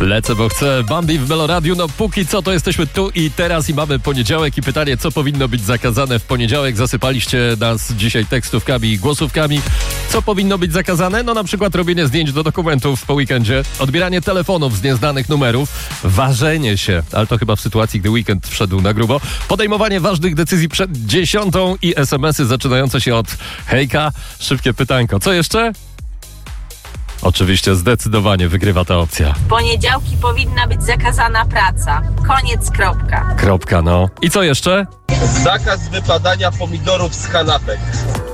Lecę, bo chcę. Bambi w Meloradiu. No póki co to jesteśmy tu i teraz i mamy poniedziałek i pytanie, co powinno być zakazane w poniedziałek. Zasypaliście nas dzisiaj tekstówkami i głosówkami. Co powinno być zakazane? No na przykład robienie zdjęć do dokumentów po weekendzie, odbieranie telefonów z nieznanych numerów, ważenie się, ale to chyba w sytuacji, gdy weekend wszedł na grubo, podejmowanie ważnych decyzji przed 10 i SMS-y zaczynające się od hejka. Szybkie pytanko. Co jeszcze? Oczywiście zdecydowanie wygrywa ta opcja. W poniedziałki powinna być zakazana praca. Koniec, kropka. Kropka, no. I co jeszcze? Zakaz wypadania pomidorów z kanapek.